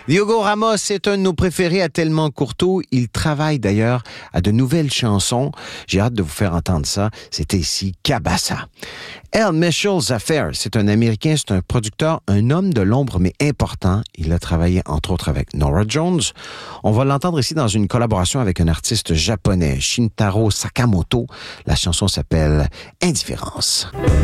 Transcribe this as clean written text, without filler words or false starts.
Diogo Ramos est un de nos préférés à Tellement Courteau. Il travaille d'ailleurs à de nouvelles chansons. J'ai hâte de vous faire entendre ça. C'était ici Cabassa. El Mitchell's Affair, c'est un Américain, c'est un producteur, un homme de l'ombre mais important. Il a travaillé entre autres avec Norah Jones. On va l'entendre ici dans une collaboration avec un artiste japonais, Shintaro Sakamoto. La chanson s'appelle Indifférence.